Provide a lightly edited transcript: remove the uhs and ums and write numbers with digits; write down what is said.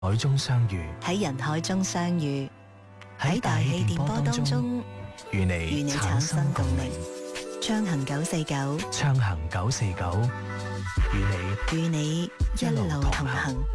海中相遇， 喺人海中相遇，喺大氣電波當中， 與你產生共鳴。 暢行949， 暢行949，與你與你一路同行。